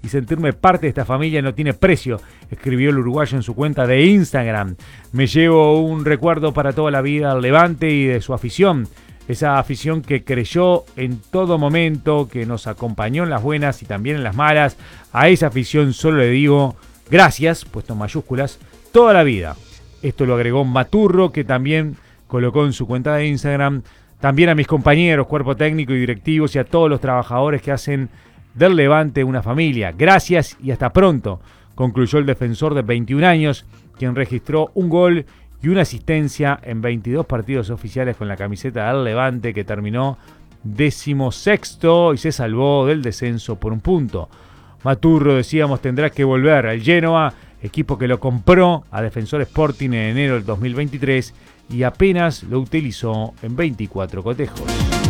y sentirme parte de esta familia no tiene precio, escribió el uruguayo en su cuenta de Instagram. Me llevo un recuerdo para toda la vida al Levante y de su afición. Esa afición que creyó en todo momento, que nos acompañó en las buenas y también en las malas. A esa afición solo le digo gracias, puesto en mayúsculas, toda la vida. Esto lo agregó Maturro, que también colocó en su cuenta de Instagram. También a mis compañeros, cuerpo técnico y directivos y a todos los trabajadores que hacen del Levante una familia. Gracias y hasta pronto, concluyó el defensor de 21 años, quien registró un gol y una asistencia en 22 partidos oficiales con la camiseta del Levante, que terminó 16º y se salvó del descenso por un punto. Maturro, decíamos, tendrá que volver al Genoa, equipo que lo compró a Defensor Sporting en enero del 2023 y apenas lo utilizó en 24 cotejos.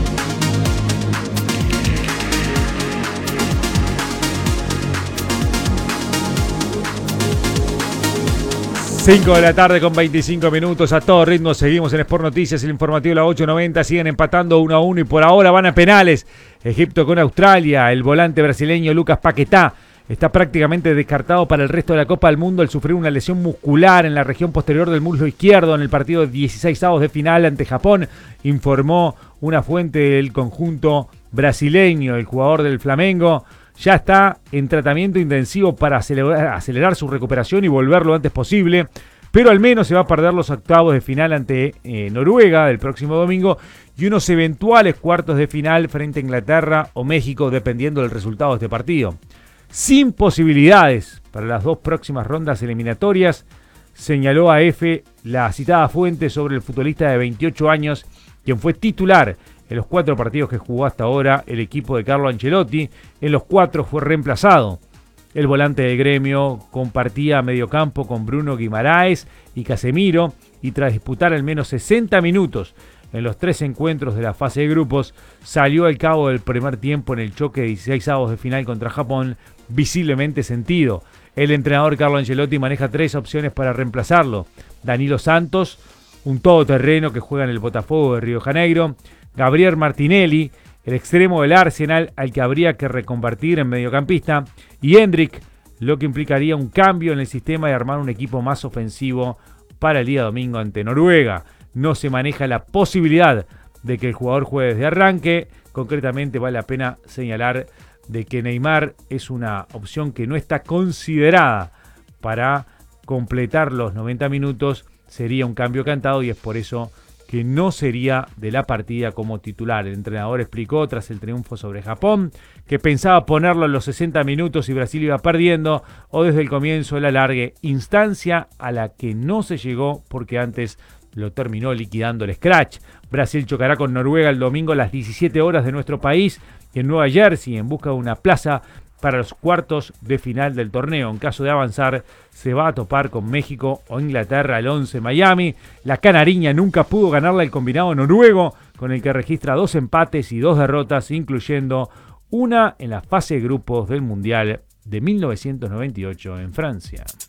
5 de la tarde con 25 minutos, a todo ritmo seguimos en Sport Noticias, el informativo de la 8:90, siguen empatando 1-1 y por ahora van a penales. Egipto con Australia, el volante brasileño Lucas Paquetá está prácticamente descartado para el resto de la Copa del Mundo al sufrir una lesión muscular en la región posterior del muslo izquierdo en el partido de 16avos de final ante Japón, informó una fuente del conjunto brasileño. El jugador del Flamengo ya está en tratamiento intensivo para acelerar su recuperación y volver lo antes posible, pero al menos se va a perder los octavos de final ante Noruega el próximo domingo y unos eventuales cuartos de final frente a Inglaterra o México, dependiendo del resultado de este partido. Sin posibilidades para las dos próximas rondas eliminatorias, señaló a EFE la citada fuente sobre el futbolista de 28 años, quien fue titular en los 4 partidos que jugó hasta ahora el equipo de Carlo Ancelotti. En los 4 fue reemplazado. El volante del Gremio compartía mediocampo con Bruno Guimaraes y Casemiro, y tras disputar al menos 60 minutos en los 3 encuentros de la fase de grupos, salió al cabo del primer tiempo en el choque de 16avos de final contra Japón, visiblemente sentido. El entrenador Carlo Ancelotti maneja 3 opciones para reemplazarlo: Danilo Santos, un todoterreno que juega en el Botafogo de Río de Janeiro; Gabriel Martinelli, el extremo del Arsenal al que habría que reconvertir en mediocampista; y Hendrik, lo que implicaría un cambio en el sistema y armar un equipo más ofensivo para el día domingo ante Noruega. No se maneja la posibilidad de que el jugador juegue desde arranque. Concretamente, vale la pena señalar de que Neymar es una opción que no está considerada para completar los 90 minutos. Sería un cambio cantado y es por eso que no sería de la partida como titular. El entrenador explicó tras el triunfo sobre Japón que pensaba ponerlo en los 60 minutos y Brasil iba perdiendo, o desde el comienzo de la largue, instancia a la que no se llegó porque antes lo terminó liquidando el scratch. Brasil chocará con Noruega el domingo a las 17 horas de nuestro país en Nueva Jersey en busca de una plaza para los cuartos de final del torneo. En caso de avanzar, se va a topar con México o Inglaterra el 11 Miami. La canariña nunca pudo ganarle al combinado noruego, con el que registra 2 empates y 2 derrotas, incluyendo una en la fase de grupos del Mundial de 1998 en Francia.